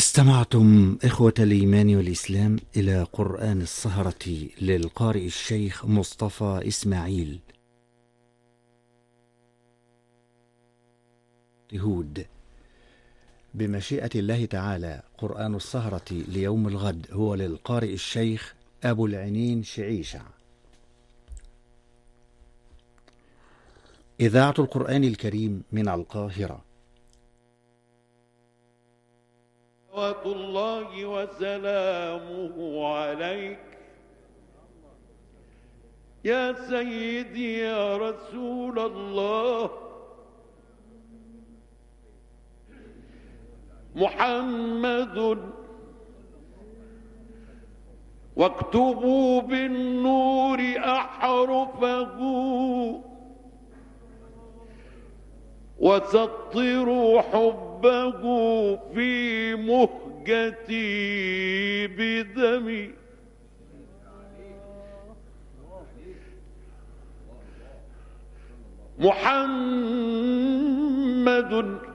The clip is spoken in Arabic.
استمعتم إخوة الإيمان والإسلام إلى قرآن السهرة للقارئ الشيخ مصطفى إسماعيل هود. بمشيئة الله تعالى قرآن السهرة ليوم الغد هو للقارئ الشيخ أبو العنين شعيشع. إذاعة القرآن الكريم من القاهرة. صلوات الله وسلامه عليك يا سيدي يا رسول الله محمد، واكتبوا بالنور أحرفه وسطروا حبه في مهجتي بدمي. محمد